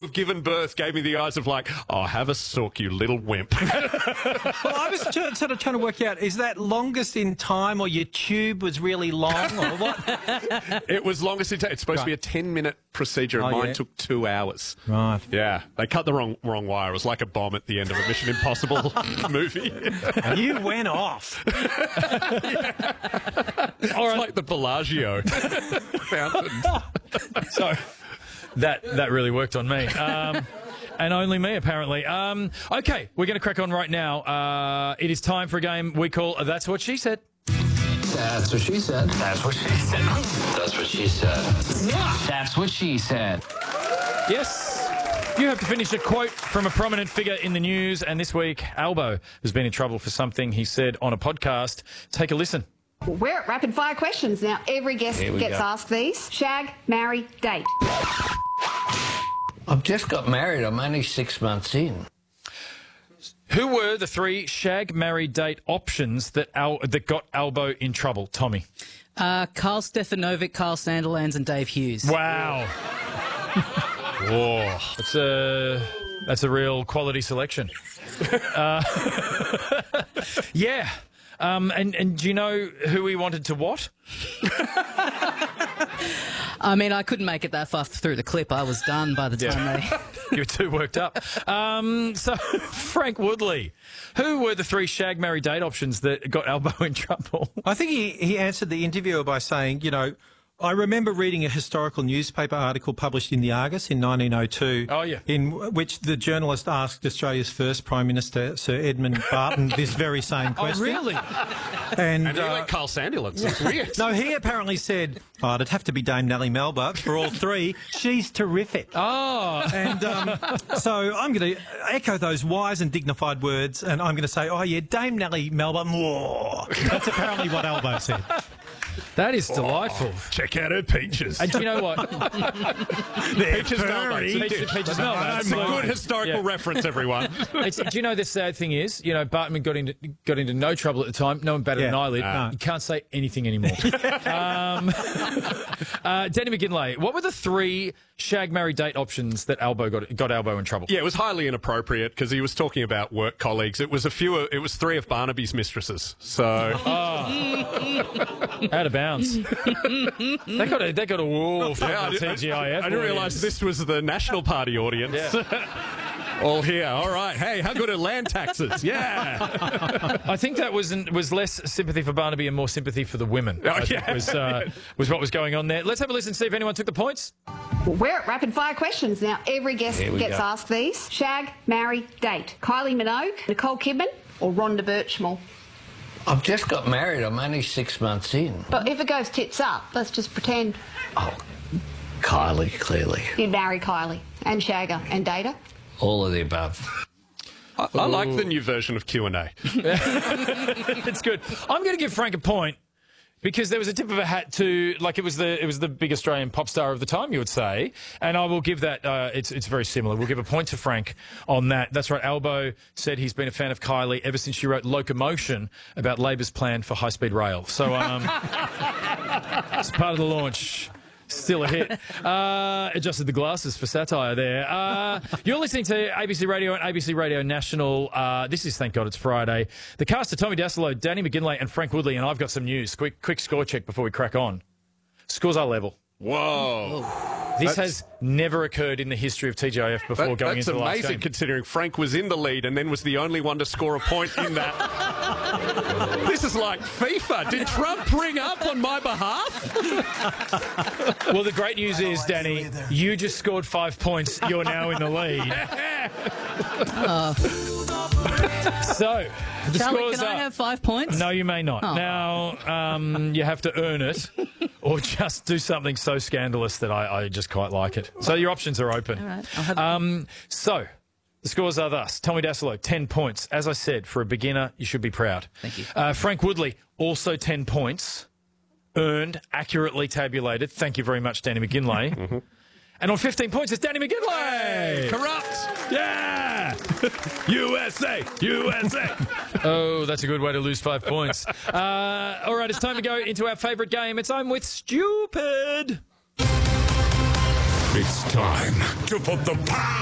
have given birth gave me the eyes of like, oh, have a sook, you little wimp. Well, I was sort of trying to work out, is that longest in time or your tube was really long or what? It was longest in time. It's supposed to be a 10-minute procedure, and mine took 2 hours. Right. Yeah. They cut the wrong wire. It was like a bomb at the end of a Mission Impossible movie. You went off. It's like the Bellagio fountain. So that really worked on me. And only me, apparently. Okay, we're going to crack on right now. It is time for a game we call That's What She Said. That's what she said. That's what she said. That's what she said. That's what she said. Yes. You have to finish a quote from a prominent figure in the news, and this week, Albo has been in trouble for something he said on a podcast. Take a listen. We're at rapid fire questions now. Every guest gets asked these. Shag, marry, date. I've just got married. I'm only 6 months in. Who were the 3 shag, marry, date options that got Albo in trouble? Tommy. Carl Stefanovic, Carl Sandilands and Dave Hughes. Wow. Whoa. That's a real quality selection. Yeah. And do you know who he wanted to what? I mean, I couldn't make it that far through the clip. I was done by the time You were too worked up. So, Frank Woodley, who were the 3 shag, marry, date options that got Albo in trouble? I think he answered the interviewer by saying, you know, I remember reading a historical newspaper article published in the Argus in 1902. Oh, yeah. In which the journalist asked Australia's first Prime Minister, Sir Edmund Barton, this very same question. Oh, really? And he went Carl Sandilands. It's weird. No, he apparently said, oh, it'd have to be Dame Nellie Melba for all 3. She's terrific. Oh. And so I'm going to echo those wise and dignified words, and I'm going to say, oh, yeah, Dame Nellie Melba. Whoa. That's apparently what Albo said. That is delightful. Check out her peaches. And do you know what? Peaches Melba. Peaches Melba. It's a good historical reference, everyone. Do you know the sad thing is, you know, Bartman got into no trouble at the time. No one batted an eyelid. You can't say anything anymore. Danny McGinlay, what were the 3 shag, marry, date options that Albo got Albo in trouble? Yeah, it was highly inappropriate because he was talking about work colleagues. It was 3 of Barnaby's mistresses. So out of bounds. They got a wall from the TGIF. I didn't realise this was the National Party audience. Yeah. All here. All right. Hey, how good are land taxes? Yeah. I think that was less sympathy for Barnaby and more sympathy for the women. Oh, I think was what was going on there. Let's have a listen and see if anyone took the points. We're at rapid fire questions now. Every guest gets asked these. Shag, marry, date. Kylie Minogue, Nicole Kidman or Rhonda Birchmore. I've just got married. I'm only 6 months in. But if it goes tits up, let's just pretend. Oh, Kylie, clearly. You'd marry Kylie and shag her and date her. All of the above. I like the new version of Q&A. It's good. I'm going to give Frank a point because there was a tip of a hat to, like, it was the big Australian pop star of the time, you would say, and I will give that. It's very similar. We'll give a point to Frank on that. That's right. Albo said he's been a fan of Kylie ever since she wrote Locomotion about Labor's plan for high-speed rail. So it's part of the launch. Still a hit. Adjusted the glasses for satire there. You're listening to ABC Radio and ABC Radio National. This is Thank God It's Friday. The cast of Tommy Dassalo, Danny McGinlay and Frank Woodley, and I've got some news. Quick score check before we crack on. Scores are level. Whoa. This has never occurred in the history of TGIF before going into the last game. That's amazing considering Frank was in the lead and then was the only one to score a point in that. This is like FIFA. Did Trump ring up on my behalf? Well, the great news is, Danny, you just scored 5 points. You're now in the lead. So, the Charlie, scores can I have 5 points? No, you may not. Oh. Now, you have to earn it or just do something so scandalous that I just quite like it. So your options are open. All right. I'll have So, the scores are thus. Tommy Dassalo, 10 points. As I said, for a beginner, you should be proud. Thank you. Frank Woodley, also 10 points. Earned, accurately tabulated. Thank you very much, Danny McGinlay. Mm-hmm. And on 15 points, it's Danny McGinlay. Corrupt. Yeah. USA. USA. Oh, that's a good way to lose 5 points. All right, it's time to go into our favourite game. It's I'm with Stupid. It's time to put the power